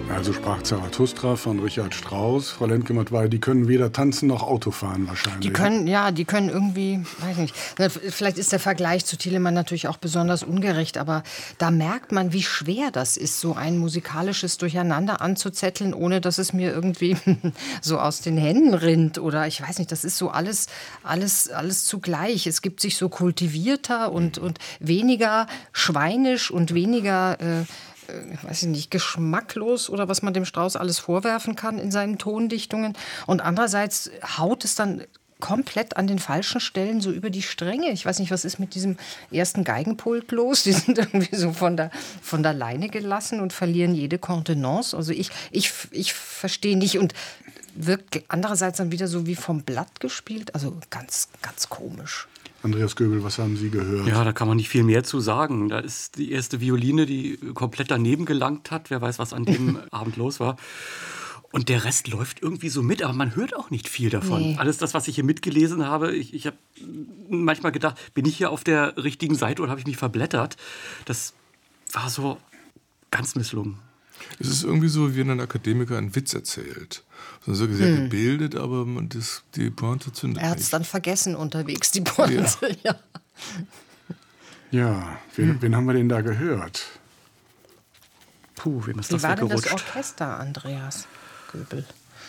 Also sprach Zarathustra von Richard Strauss. Frau Lemke-Matwei, die können weder tanzen noch Auto fahren wahrscheinlich. Die können irgendwie, weiß nicht. Vielleicht ist der Vergleich zu Telemann natürlich auch besonders ungerecht, aber da merkt man, wie schwer das ist, so ein musikalisches Durcheinander anzuzetteln, ohne dass es mir irgendwie so aus den Händen rinnt oder ich weiß nicht, das ist so alles zugleich. Es gibt sich so kultivierter und weniger schweinisch und weniger weiß ich nicht, geschmacklos oder was man dem Strauß alles vorwerfen kann in seinen Tondichtungen. Und andererseits haut es dann komplett an den falschen Stellen so über die Stränge. Ich weiß nicht, was ist mit diesem ersten Geigenpult los? Die sind irgendwie so von der Leine gelassen und verlieren jede Kontenance. Also ich verstehe nicht und wirkt andererseits dann wieder so wie vom Blatt gespielt. Also ganz, ganz komisch. Andreas Göbel, was haben Sie gehört? Ja, da kann man nicht viel mehr zu sagen. Da ist die erste Violine, die komplett daneben gelangt hat. Wer weiß, was an dem Abend los war. Und der Rest läuft irgendwie so mit, aber man hört auch nicht viel davon. Nee. Alles das, was ich hier mitgelesen habe, ich habe manchmal gedacht, bin ich hier auf der richtigen Seite oder habe ich mich verblättert? Das war so ganz misslungen. Es ist irgendwie so, wie wenn ein Akademiker einen Witz erzählt. So sehr gebildet, aber die Pointe zündet nicht. Er hat es dann vergessen unterwegs, die Pointe. Ja, wen haben wir denn da gehört? Puh, wem ist das weggerutscht? Wie war denn das Orchester, Andreas Göbel?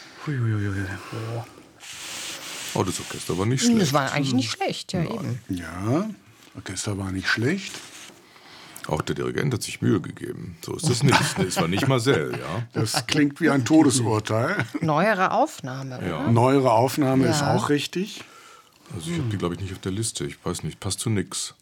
Oh, das Orchester war nicht schlecht. Das war eigentlich nicht schlecht, ja eben. Ja, Orchester war nicht schlecht. Auch der Dirigent hat sich Mühe gegeben. So ist das nicht. Es war nicht Marcel, ja. Das klingt wie ein Todesurteil. Neuere Aufnahme, oder? Ja. Neuere Aufnahme ist auch richtig. Also ich habe die, glaube ich, nicht auf der Liste. Ich weiß nicht, passt zu nix.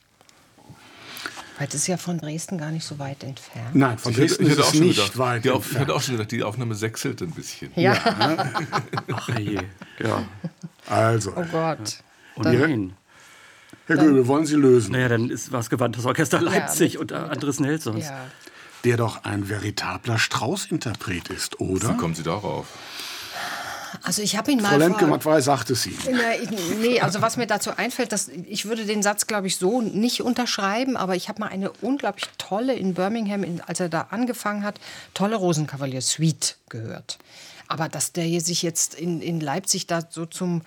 Weil das ist ja von Dresden gar nicht so weit entfernt. Nein, von Dresden ist es nicht weit entfernt. Ich hatte auch schon gedacht, die Aufnahme sechselt ein bisschen. Ja. Ach je. Ja. Also. Oh Gott. Und nein. Herr Göbel, wollen Sie lösen? Naja, dann war es gewandtes Orchester Leipzig und Andres Nelsons. Ja. Der doch ein veritabler Strauß-Interpret ist, oder? Wie kommen Sie darauf? Also ich habe ihn mal Frau Lemke-Matwei sagte es Ihnen. Nee, also was mir dazu einfällt, ich würde den Satz, glaube ich, so nicht unterschreiben, aber ich habe mal eine unglaublich tolle in Birmingham, als er da angefangen hat, tolle Rosenkavalier-Suite gehört. Aber dass der hier sich jetzt in Leipzig da so zum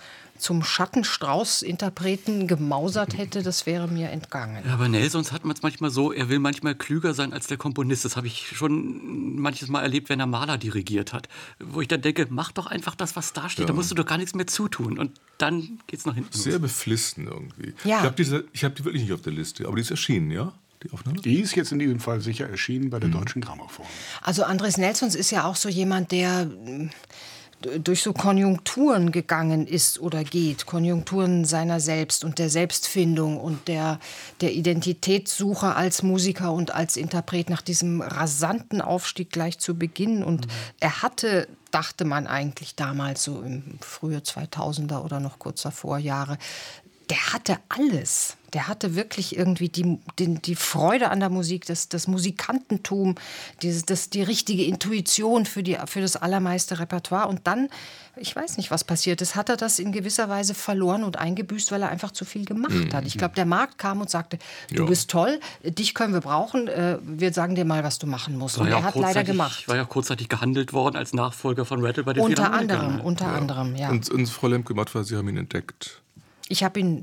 Schattenstrauß-Interpreten gemausert hätte, das wäre mir entgangen. Ja, aber Nelsons hat man es manchmal so, er will manchmal klüger sein als der Komponist. Das habe ich schon manches Mal erlebt, wenn er Mahler dirigiert hat. Wo ich dann denke, mach doch einfach das, was da steht. Ja. Da musst du doch gar nichts mehr zutun. Und dann geht's nach hinten. Sehr beflissen irgendwie. Ja. Ich hab die wirklich nicht auf der Liste, aber die ist erschienen, ja? Die Aufnahme? Die ist jetzt in diesem Fall sicher erschienen bei der Deutschen Grammophon. Also Andres Nelsons ist ja auch so jemand, der durch so Konjunkturen gegangen ist oder geht, Konjunkturen seiner selbst und der Selbstfindung und der Identitätssuche als Musiker und als Interpret nach diesem rasanten Aufstieg gleich zu Beginn. Und er hatte, dachte man eigentlich damals, so im frühe 2000er oder noch kurz davor Jahre, der hatte alles. Der hatte wirklich irgendwie die Freude an der Musik, das Musikantentum, die richtige Intuition für das allermeiste Repertoire. Und dann, ich weiß nicht, was passiert ist, hat er das in gewisser Weise verloren und eingebüßt, weil er einfach zu viel gemacht hat. Ich glaube, der Markt kam und sagte, du bist toll, dich können wir brauchen, wir sagen dir mal, was du machen musst. Und er hat leider gemacht. War ja kurzzeitig gehandelt worden als Nachfolger von Rattle bei den Unter anderem, ja. Und Frau Lemke-Matwei, Sie haben ihn entdeckt. Ich habe ihn,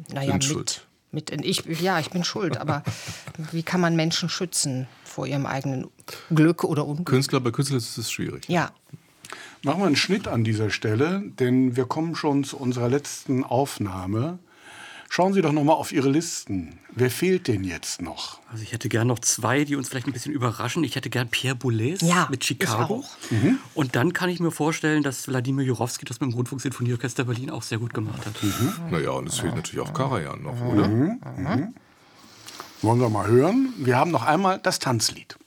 ich bin schuld, aber wie kann man Menschen schützen vor ihrem eigenen Glück oder Unglück? Bei Künstlern ist es schwierig. Ja. Machen wir einen Schnitt an dieser Stelle, denn wir kommen schon zu unserer letzten Aufnahme. Schauen Sie doch noch mal auf Ihre Listen. Wer fehlt denn jetzt noch? Also ich hätte gern noch zwei, die uns vielleicht ein bisschen überraschen. Ich hätte gern Pierre Boulez mit Chicago. Und dann kann ich mir vorstellen, dass Wladimir Jurowski das mit dem Rundfunksinfonieorchester Berlin auch sehr gut gemacht hat. Naja, und es fehlt natürlich auch Karajan noch, oder? Wollen wir mal hören? Wir haben noch einmal das Tanzlied.